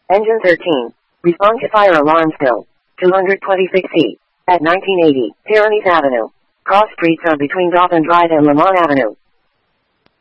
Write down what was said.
Engine 13. Respond to fire alarm spill. 226 feet. At 1980, Pyrenees Avenue. Cross streets are between Dauphin Drive and Lamont Avenue.